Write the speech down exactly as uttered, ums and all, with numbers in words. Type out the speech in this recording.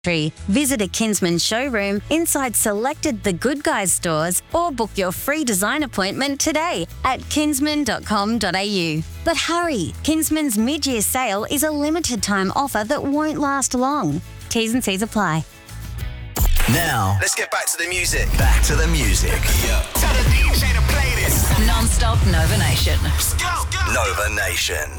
Visit a Kinsman showroom inside selected The Good Guys stores or book your free design appointment today at kinsman dot com dot a u. But hurry, Kinsman's mid-year sale is a limited time offer that won't last long. T's and C's apply. Now, let's get back to the music. Back to the music. Yeah. Tell the D J to play this. Non-stop Nova Nation. Let's go, go. Nova Nation.